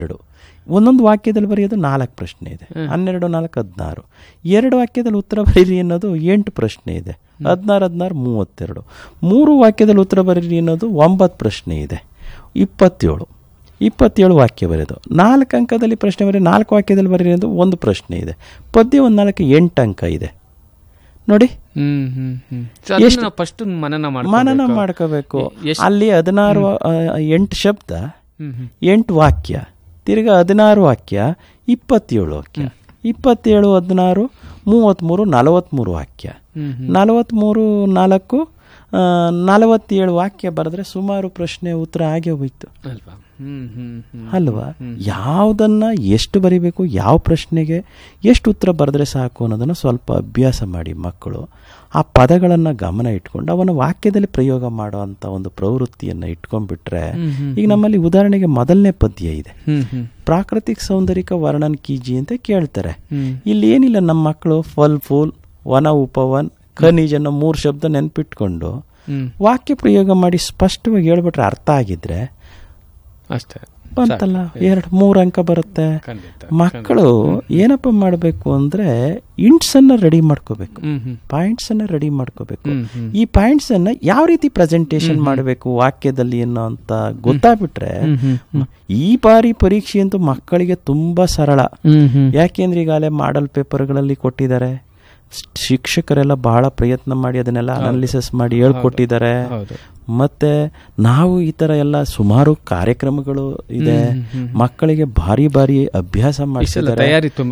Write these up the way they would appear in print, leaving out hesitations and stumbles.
ಒಂದೊಂದು ವಾಕ್ಯದಲ್ಲಿ ಬರೆಯೋದು 4 ಪ್ರಶ್ನೆ ಇದೆ. 12, 4, 16. 2 ವಾಕ್ಯದಲ್ಲಿ ಉತ್ತರ ಬರೀರಿ ಅನ್ನೋದು 8 ಪ್ರಶ್ನೆ ಇದೆ. 16, 16, 32. 3 ವಾಕ್ಯದಲ್ಲಿ ಉತ್ತರ ಬರೀರಿ ಅನ್ನೋದು 9 ಪ್ರಶ್ನೆ ಇದೆ. 27 ವಾಕ್ಯ ಬರೆಯೋದು. 4 ಅಂಕದಲ್ಲಿ ಪ್ರಶ್ನೆ ಬರೀ 4 ವಾಕ್ಯದಲ್ಲಿ ಬರೀರಿ ಅನ್ನೋದು 1 ಪ್ರಶ್ನೆ ಇದೆ. ಪದ್ಯ 1 4 8 ಅಂಕ ಇದೆ ನೋಡಿ. ಫಸ್ಟ್ ಮನನ ಮಾಡ್ಕೋಬೇಕು. ಅಲ್ಲಿ 16 8 ಶಬ್ದ 8 ವಾಕ್ಯ, ತಿರ್ಗಾ 16 ವಾಕ್ಯ, 27 ವಾಕ್ಯ, 27, 16, 33, 43 ವಾಕ್ಯ. 43, 4, 47 ವಾಕ್ಯ ಬರೆದ್ರೆ ಸುಮಾರು ಪ್ರಶ್ನೆ ಉತ್ತರ ಆಗೇ ಹೋಯ್ತು ಅಲ್ವಾ? ಯಾವುದನ್ನ ಎಷ್ಟು ಬರಿಬೇಕು, ಯಾವ ಪ್ರಶ್ನೆಗೆ ಎಷ್ಟು ಉತ್ತರ ಬರೆದ್ರೆ ಸಾಕು ಅನ್ನೋದನ್ನು ಸ್ವಲ್ಪ ಅಭ್ಯಾಸ ಮಾಡಿ ಮಕ್ಕಳು. ಆ ಪದಗಳನ್ನು ಗಮನ ಇಟ್ಕೊಂಡು ಅವನ ವಾಕ್ಯದಲ್ಲಿ ಪ್ರಯೋಗ ಮಾಡುವಂಥ ಒಂದು ಪ್ರವೃತ್ತಿಯನ್ನು ಇಟ್ಕೊಂಡ್ಬಿಟ್ರೆ, ಈಗ ನಮ್ಮಲ್ಲಿ ಉದಾಹರಣೆಗೆ ಮೊದಲನೇ ಪದ್ಯ ಇದೆ, ಪ್ರಾಕೃತಿಕ ಸೌಂದರ್ಯಕ ವರ್ಣನ್ ಕೀಜಿ ಅಂತ ಕೇಳ್ತಾರೆ. ಇಲ್ಲಿ ಏನಿಲ್ಲ, ನಮ್ಮ ಮಕ್ಕಳು ಫಲ್ ಫೂಲ್, ವನ ಉಪವನ್, ಖನಿಜ್ ಅನ್ನೋ 3 ಶಬ್ದ ನೆನ್ಪಿಟ್ಕೊಂಡು ವಾಕ್ಯ ಪ್ರಯೋಗ ಮಾಡಿ ಸ್ಪಷ್ಟವಾಗಿ ಹೇಳ್ಬಿಟ್ರೆ, ಅರ್ಥ ಆಗಿದ್ರೆ ಅಷ್ಟೇ ಬಂತಲ್ಲ, 2-3 ಅಂಕ ಬರುತ್ತೆ. ಮಕ್ಕಳು ಏನಪ್ಪ ಮಾಡಬೇಕು ಅಂದ್ರೆ ಇಂಟ್ಸ್ ಅನ್ನ ರೆಡಿ ಮಾಡ್ಕೋಬೇಕು, ಪಾಯಿಂಟ್ಸ್ ಅನ್ನ ರೆಡಿ ಮಾಡ್ಕೋಬೇಕು. ಈ ಪಾಯಿಂಟ್ಸ್ ಅನ್ನ ಯಾವ ರೀತಿ ಪ್ರೆಸೆಂಟೇಶನ್ ಮಾಡಬೇಕು ವಾಕ್ಯದಲ್ಲಿ ಅನ್ನೋ ಅಂತ ಗೊತ್ತಾಗ್ಬಿಟ್ರೆ, ಈ ಬಾರಿ ಪರೀಕ್ಷೆ ಅಂತೂ ಮಕ್ಕಳಿಗೆ ತುಂಬಾ ಸರಳ. ಯಾಕೆಂದ್ರೆ ಈಗಾಗಲೇ ಮಾಡಲ್ ಪೇಪರ್ಗಳಲ್ಲಿ ಕೊಟ್ಟಿದ್ದಾರೆ, ಶಿಕ್ಷಕರೆಲ್ಲ ಬಹಳ ಪ್ರಯತ್ನ ಮಾಡಿ ಅದನ್ನೆಲ್ಲ ಅನಾಲಿಸಿಸ್ ಮಾಡಿ ಹೇಳ್ಕೊಟ್ಟಿದ್ದಾರೆ. ಮತ್ತೆ ನಾವು ಈ ತರ ಎಲ್ಲ ಸುಮಾರು ಕಾರ್ಯಕ್ರಮಗಳು ಇದೆ, ಮಕ್ಕಳಿಗೆ ಭಾರಿ ಭಾರಿ ಅಭ್ಯಾಸ ಮಾಡಿಸಿದ್ದಾರೆ.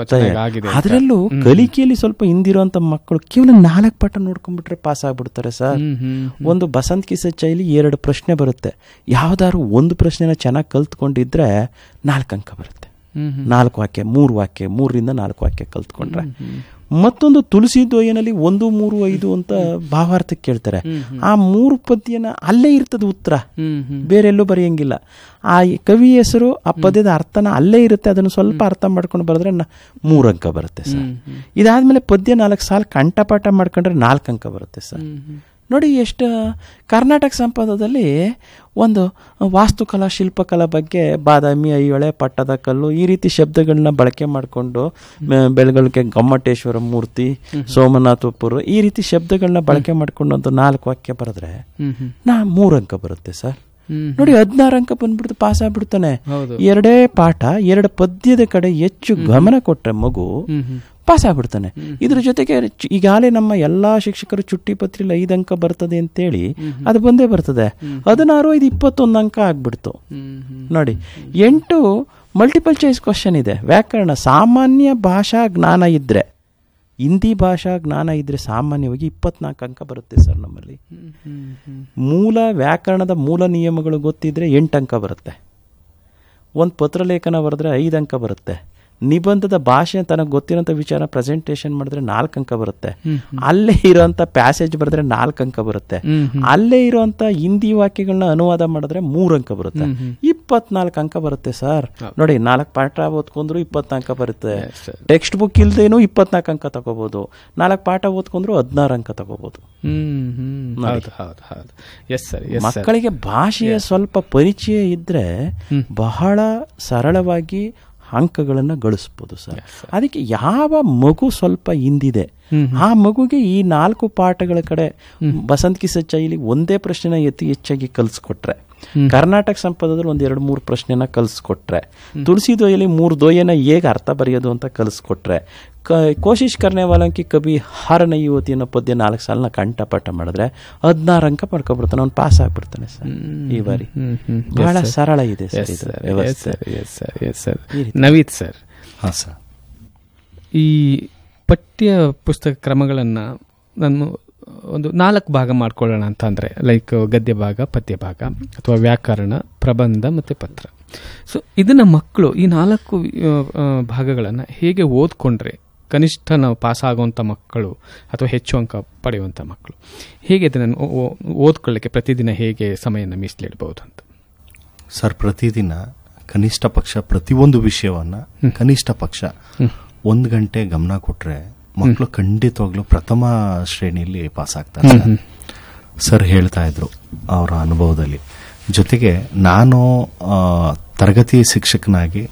ಅದರಲ್ಲೂ ಕಲಿಕೆಯಲ್ಲಿ ಸ್ವಲ್ಪ ಹಿಂದಿರುವಂತ ಮಕ್ಕಳು ಕೇವಲ 4 ಪಾಠ ನೋಡ್ಕೊಂಡ್ಬಿಟ್ರೆ ಪಾಸ್ ಆಗ್ಬಿಡ್ತಾರೆ ಸರ್. ಒಂದು ಬಸಂತ್ ಕಿಸ ಚೈಲಿ 2 ಪ್ರಶ್ನೆ ಬರುತ್ತೆ, ಯಾವ್ದಾದ್ರು ಒಂದು ಪ್ರಶ್ನೆನ ಚೆನ್ನಾಗಿ ಕಲ್ತ್ಕೊಂಡಿದ್ರೆ 4 ಅಂಕ ಬರುತ್ತೆ. 4 ವಾಕ್ಯ, 3 ವಾಕ್ಯ, 3ರಿಂದ 4 ವಾಕ್ಯ ಕಲ್ತ್ಕೊಂಡ್ರೆ. ಮತ್ತೊಂದು ತುಳಸಿ ದ್ವಯನಲ್ಲಿ 1, 3, 5 ಅಂತ ಭಾವಾರ್ಥಕ್ಕೆ ಕೇಳ್ತಾರೆ. ಆ 3 ಪದ್ಯನ ಅಲ್ಲೇ ಇರ್ತದೆ ಉತ್ತರ, ಬೇರೆಲ್ಲೂ ಬರೆಯಂಗಿಲ್ಲ. ಆ ಕವಿ ಹೆಸರು, ಆ ಪದ್ಯದ ಅರ್ಥನ ಅಲ್ಲೇ ಇರುತ್ತೆ, ಅದನ್ನು ಸ್ವಲ್ಪ ಅರ್ಥ ಮಾಡ್ಕೊಂಡು ಬರೆದ್ರೆ 3 ಅಂಕ ಬರುತ್ತೆ ಸರ್. ಇದಾದ್ಮೇಲೆ ಪದ್ಯ 4 ಸಾಲ ಕಂಠಪಾಠ ಮಾಡ್ಕೊಂಡ್ರೆ 4 ಅಂಕ ಬರುತ್ತೆ ಸರ್. ನೋಡಿ ಎಷ್ಟು. ಕರ್ನಾಟಕ ಸಂಪದದಲ್ಲಿ ಒಂದು ವಾಸ್ತುಕಲಾ ಶಿಲ್ಪಕಲಾ ಬಗ್ಗೆ ಬಾದಾಮಿ, ಐಹೊಳೆ, ಪಟ್ಟದ ಕಲ್ಲು ಈ ರೀತಿ ಶಬ್ದಗಳನ್ನ ಬಳಕೆ ಮಾಡಿಕೊಂಡು ಬೆಳಗಳಿಗೆ ಗೊಮ್ಮಟೇಶ್ವರ ಮೂರ್ತಿ, ಸೋಮನಾಥಪುರ ಈ ರೀತಿ ಶಬ್ದಗಳನ್ನ ಬಳಕೆ ಮಾಡ್ಕೊಂಡು ಒಂದು 4 ವಾಕ್ಯ ಬರೆದ್ರೆ 3 ಅಂಕ ಬರುತ್ತೆ ಸರ್. ನೋಡಿ 16 ಅಂಕ ಬಂದ್ಬಿಡ್ತು, ಪಾಸ್ ಆಗ್ಬಿಡ್ತಾನೆ. 2 ಪಾಠ 2 ಪದ್ಯದ ಕಡೆ ಹೆಚ್ಚು ಗಮನ ಕೊಟ್ರೆ ಮಗು ಪಾಸ್ ಆಗ್ಬಿಡ್ತಾನೆ. ಇದ್ರ ಜೊತೆಗೆ ಈಗಾಗಲೇ ನಮ್ಮ ಎಲ್ಲಾ ಶಿಕ್ಷಕರು ಚುಟ್ಟಿ ಪತ್ರಿಲಿ 5 ಅಂಕ ಬರ್ತದೆ ಅಂತೇಳಿ ಅದು ಬಂದೇ ಬರ್ತದೆ. 16, 5, 21 ಅಂಕ ಆಗ್ಬಿಡ್ತು ನೋಡಿ. 8 ಮಲ್ಟಿಪಲ್ ಚಾಯ್ಸ್ ಕ್ವಶನ್ ಇದೆ. ವ್ಯಾಕರಣ, ಸಾಮಾನ್ಯ ಭಾಷಾ ಜ್ಞಾನ ಇದ್ರೆ, ಹಿಂದಿ ಭಾಷಾ ಜ್ಞಾನ ಇದ್ರೆ ಸಾಮಾನ್ಯವಾಗಿ 24 ಅಂಕ ಬರುತ್ತೆ ಸರ್ ನಮ್ಮಲ್ಲಿ. ಮೂಲ ವ್ಯಾಕರಣದ ಮೂಲ ನಿಯಮಗಳು ಗೊತ್ತಿದ್ರೆ 8 ಅಂಕ ಬರುತ್ತೆ. ಒಂದು ಪತ್ರಲೇಖನ ಬರೆದ್ರೆ 5 ಅಂಕ ಬರುತ್ತೆ. ನಿಬಂಧದ ಭಾಷೆ ತನಗೆ ಗೊತ್ತಿರೋಂಥ ವಿಚಾರ ಪ್ರೆಸೆಂಟೇಷನ್ ಮಾಡಿದ್ರೆ 4 ಅಂಕ ಬರುತ್ತೆ. ಅಲ್ಲೇ ಇರೋಂಥ ಪ್ಯಾಸೇಜ್ ಬರೆದ್ರೆ 4 ಅಂಕ ಬರುತ್ತೆ. ಅಲ್ಲೇ ಇರೋಂಥ ಹಿಂದಿ ವಾಕ್ಯಗಳನ್ನ ಅನುವಾದ ಮಾಡಿದ್ರೆ 3 ಅಂಕ ಬರುತ್ತೆ. 24 ಅಂಕ ಬರುತ್ತೆ ಸರ್. ನೋಡಿ, 4 ಪಾಠ ಓದ್ಕೊಂಡ್ರು 24 ಅಂಕ ಬರುತ್ತೆ. ಟೆಕ್ಸ್ಟ್ ಬುಕ್ ಇಲ್ದೇನು 24 ಅಂಕ ತಗೋಬಹುದು. 4 ಪಾಠ ಓದ್ಕೊಂಡ್ರು 16 ಅಂಕ ತಗೋಬಹುದು. ಮಕ್ಕಳಿಗೆ ಭಾಷೆಯ ಸ್ವಲ್ಪ ಪರಿಚಯ ಇದ್ರೆ ಬಹಳ ಸರಳವಾಗಿ ಅಂಕಗಳನ್ನು ಗಳಿಸ್ಬೋದು ಸರ್. ಅದಕ್ಕೆ ಯಾವ ಮಗು ಸ್ವಲ್ಪ ಹಿಂದಿದೆ ಆ ಮಗುಗೆ ಈ 4 ಪಾಠಗಳ ಕಡೆ ಬಸಂತ್ ಕಿಸ ಚೈಲಿ ಒಂದೇ ಪ್ರಶ್ನೆನ ಹೆಚ್ಚಾಗಿ ಕಲಿಸ್ಕೊಟ್ರೆ, ಕರ್ನಾಟಕ ಸಂಪದದಲ್ಲಿ 1-2-3 ಪ್ರಶ್ನೆನ ಕಲಿಸ್ಕೊಟ್ರೆ, ತುಳಸಿ ದ್ವಯಲ್ಲಿ 3 ದ್ವಯನ ಹೇಗೆ ಅರ್ಥ ಬರೆಯೋದು ಅಂತ ಕಲಿಸ್ಕೊಟ್ರೆ, ಕೋಶಿಶ್ ಕರ್ನೆ ವಾಲಂಕಿ ಕವಿ ಹಾರನ ಯುವತಿ ಅನ್ನೋ ಪದ್ಯ 4 ಸಾಲನ ಕಂಠಪಾಠ ಮಾಡಿದ್ರೆ 16 ಅಂಕ ಪಡ್ಕೊಬಿಡ್ತಾನೆ, ಅವ್ನು ಪಾಸ್ ಆಗ್ಬಿಡ್ತಾನೆ ಸರ್. ಈ ಬಾರಿ ಬಹಳ ಸರಳ ಇದೆ ಸರ್ ಇದು ವ್ಯವಸ್ಥೆ. ನವೀತ್ ಸರ್, ಈ ಪಠ್ಯ ಪುಸ್ತಕ ಕ್ರಮಗಳನ್ನು ನಾನು ಒಂದು 4 ಭಾಗ ಮಾಡ್ಕೊಳ್ಳೋಣ ಅಂತ ಅಂದರೆ, ಲೈಕ್ ಗದ್ಯ ಭಾಗ, ಪದ್ಯ ಭಾಗ, ಅಥವಾ ವ್ಯಾಕರಣ, ಪ್ರಬಂಧ ಮತ್ತು ಪತ್ರ. ಸೊ ಇದನ್ನು ಮಕ್ಕಳು ಈ 4 ಭಾಗಗಳನ್ನು ಹೇಗೆ ಓದ್ಕೊಂಡ್ರೆ ಕನಿಷ್ಠ ನಾವು ಪಾಸ್ ಆಗುವಂಥ ಮಕ್ಕಳು ಅಥವಾ ಹೆಚ್ಚು ಅಂಕ ಪಡೆಯುವಂಥ ಮಕ್ಕಳು ಹೇಗೆ ಅದನ್ನು ಓದ್ಕೊಳ್ಳಿಕ್ಕೆ ಪ್ರತಿದಿನ ಹೇಗೆ ಸಮಯನ ಮೀಸಲಿಡಬಹುದು ಅಂತ ಸರ್? ಪ್ರತಿದಿನ ಕನಿಷ್ಠ ಪಕ್ಷ ಪ್ರತಿಯೊಂದು ವಿಷಯವನ್ನು ಕನಿಷ್ಠ ಪಕ್ಷ 1 ಗಂಟೆ ಗಮನ ಕೊಟ್ಟರೆ ಮಕ್ಕಳು ಖಂಡಿತವಾಗ್ಲೂ ಪ್ರಥಮ ಶ್ರೇಣಿಯಲ್ಲಿ ಪಾಸ್ ಆಗ್ತಾರೆ ಸರ್ ಹೇಳ್ತಾ ಇದ್ರು ಅವರ ಅನುಭವದಲ್ಲಿ. ಜೊತೆಗೆ ನಾನು ತರಗತಿ ಶಿಕ್ಷಕನಾಗಿ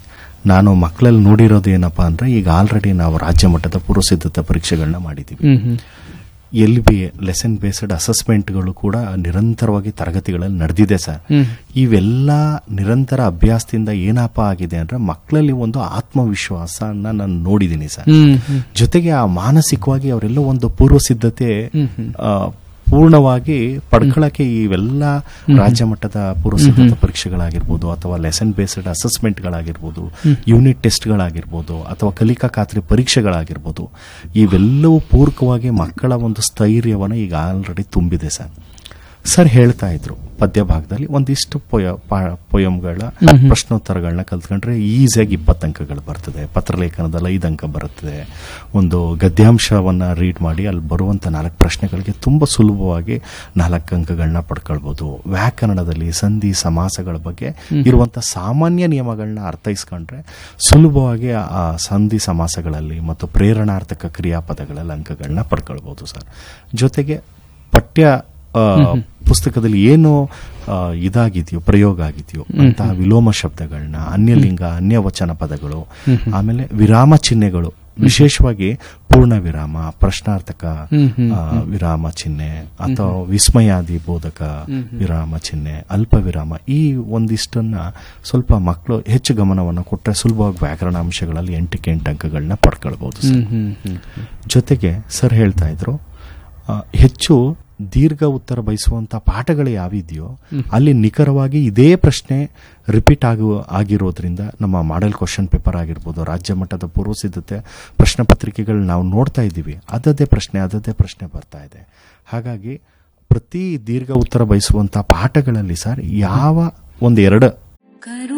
ನಾನು ಮಕ್ಕಳಲ್ಲಿ ನೋಡಿರೋದು ಏನಪ್ಪಾ ಅಂದ್ರೆ, ಈಗ ಆಲ್ರೆಡಿ ನಾವು ರಾಜ್ಯ ಮಟ್ಟದ ಪೂರ್ವ ಸಿದ್ಧತಾ ಪರೀಕ್ಷೆಗಳನ್ನ ಮಾಡಿದ್ದೀವಿ. LBA ಲೆಸನ್ ಬೇಸ್ಡ್ ಅಸೆಸ್ಮೆಂಟ್ಗಳು ಕೂಡ ನಿರಂತರವಾಗಿ ತರಗತಿಗಳಲ್ಲಿ ನಡೆದಿದೆ ಸರ್. ಇವೆಲ್ಲ ನಿರಂತರ ಅಭ್ಯಾಸದಿಂದ ಏನಪ್ಪ ಆಗಿದೆ ಅಂದ್ರೆ, ಮಕ್ಕಳಲ್ಲಿ ಒಂದು ಆತ್ಮವಿಶ್ವಾಸನ ನಾನು ನೋಡಿದ್ದೀನಿ ಸರ್. ಜೊತೆಗೆ ಆ ಮಾನಸಿಕವಾಗಿ ಅವರೆಲ್ಲ ಒಂದು ಪೂರ್ವ ಸಿದ್ಧತೆ ಪೂರ್ಣವಾಗಿ ಪಡ್ಕೊಳ್ಳಕ್ಕೆ ಇವೆಲ್ಲ ರಾಜ್ಯ ಮಟ್ಟದ ಪೂರ್ವ ಸಿದ್ಧತಾ ಪರೀಕ್ಷೆಗಳಾಗಿರ್ಬೋದು, ಅಥವಾ ಲೆಸನ್ ಬೇಸ್ಡ್ ಅಸೆಸ್ಮೆಂಟ್ಗಳಾಗಿರ್ಬೋದು, ಯೂನಿಟ್ ಟೆಸ್ಟ್ಗಳಾಗಿರ್ಬೋದು, ಅಥವಾ ಕಲಿಕಾ ಖಾತ್ರಿ ಪರೀಕ್ಷೆಗಳಾಗಿರ್ಬೋದು, ಇವೆಲ್ಲವೂ ಪೂರಕವಾಗಿ ಮಕ್ಕಳ ಒಂದು ಸ್ಥೈರ್ಯವನ್ನು ಈಗ ಆಲ್ರೆಡಿ ತುಂಬಿದೆ ಸರ್. ಸರ್ ಹೇಳ್ತಾ ಇದ್ರು ಪದ್ಯ ಭಾಗದಲ್ಲಿ ಒಂದಿಷ್ಟು ಪೊಯಮ್ಗಳ ಪ್ರಶ್ನೋತ್ತರಗಳನ್ನ ಕಲ್ತ್ಕೊಂಡ್ರೆ ಈಸಿಯಾಗಿ 20 ಅಂಕಗಳು ಬರ್ತದೆ, ಪತ್ರಲೇಖನದಲ್ಲಿ 5 ಅಂಕ ಬರುತ್ತದೆ. ಒಂದು ಗದ್ಯಾಂಶವನ್ನ ರೀಡ್ ಮಾಡಿ ಅಲ್ಲಿ ಬರುವಂತ 4 ಪ್ರಶ್ನೆಗಳಿಗೆ ತುಂಬಾ ಸುಲಭವಾಗಿ 4 ಅಂಕಗಳನ್ನ ಪಡ್ಕೊಳ್ಬಹುದು. ವ್ಯಾಕರಣದಲ್ಲಿ ಸಂಧಿ ಸಮಾಸಗಳ ಬಗ್ಗೆ ಇರುವಂತ ಸಾಮಾನ್ಯ ನಿಯಮಗಳನ್ನ ಅರ್ಥೈಸ್ಕೊಂಡ್ರೆ ಸುಲಭವಾಗಿ ಆ ಸಂಧಿ ಸಮಾಸಗಳಲ್ಲಿ ಮತ್ತು ಪ್ರೇರಣಾರ್ಥಕ ಕ್ರಿಯಾಪದಗಳಲ್ಲಿ ಅಂಕಗಳನ್ನ ಪಡ್ಕೊಳ್ಬಹುದು ಸರ್. ಜೊತೆಗೆ ಪಠ್ಯ ಪುಸ್ತಕದಲ್ಲಿ ಏನು ಇದಾಗಿದೆಯೋ, ಪ್ರಯೋಗ ಆಗಿದೆಯೋ ಅಂತಹ ವಿಲೋಮ ಶಬ್ದಗಳನ್ನ, ಅನ್ಯಲಿಂಗ ಅನ್ಯವಚನ ಪದಗಳು, ಆಮೇಲೆ ವಿರಾಮ ಚಿಹ್ನೆಗಳು, ವಿಶೇಷವಾಗಿ ಪೂರ್ಣ ವಿರಾಮ, ಪ್ರಶ್ನಾರ್ಥಕ ವಿರಾಮ ಚಿಹ್ನೆ, ಅಥವಾ ವಿಸ್ಮಯಾದಿ ಬೋಧಕ ವಿರಾಮ ಚಿಹ್ನೆ, ಅಲ್ಪ ವಿರಾಮ, ಈ ಒಂದಿಷ್ಟನ್ನ ಸ್ವಲ್ಪ ಮಕ್ಕಳು ಹೆಚ್ಚು ಗಮನವನ್ನು ಕೊಟ್ಟರೆ ಸುಲಭವಾಗಿ ವ್ಯಾಕರಣಾಂಶಗಳಲ್ಲಿ 8ಕ್ಕೆ 8 ಅಂಕಗಳನ್ನ ಪಡ್ಕೊಳ್ಬಹುದು ಸರ್. ಜೊತೆಗೆ ಸರ್ ಹೇಳ್ತಾ ಇದ್ರು, ಹೆಚ್ಚು ದೀರ್ಘ ಉತ್ತರ ಬಯಸುವಂತ ಪಾಠಗಳು ಯಾವಿದೆಯೋ ಅಲ್ಲಿ ನಿಖರವಾಗಿ ಇದೇ ಪ್ರಶ್ನೆ ರಿಪೀಟ್ ಆಗಿರೋದ್ರಿಂದ ನಮ್ಮ ಮಾಡೆಲ್ ಕ್ವಶನ್ ಪೇಪರ್ ಆಗಿರ್ಬೋದು, ರಾಜ್ಯ ಮಟ್ಟದ ಪೂರ್ವ ಸಿದ್ಧತೆ ಪ್ರಶ್ನೆ ಪತ್ರಿಕೆಗಳು ನಾವು ನೋಡ್ತಾ ಇದ್ದೀವಿ, ಅದದೇ ಪ್ರಶ್ನೆ ಬರ್ತಾ ಇದೆ. ಹಾಗಾಗಿ ಪ್ರತಿ ದೀರ್ಘ ಉತ್ತರ ಬಯಸುವಂತ ಪಾಠಗಳಲ್ಲಿ ಸರ್ ಯಾವ 1-2